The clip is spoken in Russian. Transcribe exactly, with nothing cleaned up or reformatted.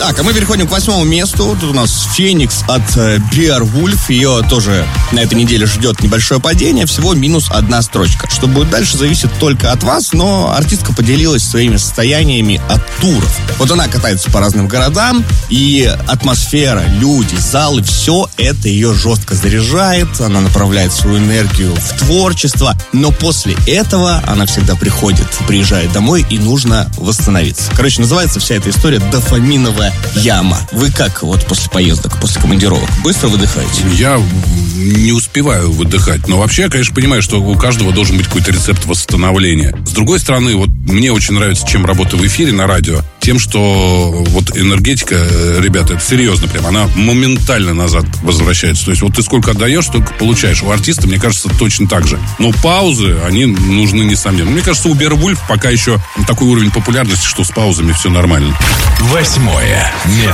Так, а мы переходим к восьмому месту. Тут у нас Феникс от э, Beowulf. Ее тоже на этой неделе ждет небольшое падение. Всего минус одна строчка. Что будет дальше, зависит только от вас. Но артистка поделилась своими состояниями от туров. Вот она катается по разным городам. И атмосфера, люди, залы, все это ее жестко заряжает. Она направляет свою энергию в творчество. Но после этого она всегда приходит, приезжает домой, и нужно восстановиться. Короче, называется вся эта история «Дофаминовая яма». Вы как вот после поездок, после командировок? Быстро выдыхаете? Я не успеваю выдыхать. Но вообще я, конечно, понимаю, что у каждого должен быть какой-то рецепт восстановления. С другой стороны, вот мне очень нравится, чем работаю в эфире на радио, тем, что вот энергетика, ребята, это серьезно прям, она моментально назад возвращается. То есть вот ты сколько отдаешь, столько получаешь. У артиста, мне кажется, точно так же. Но паузы, они нужны несомненно. Мне кажется, у Beowulf пока еще такой уровень популярности, что с паузами все нормально. Восьмое место.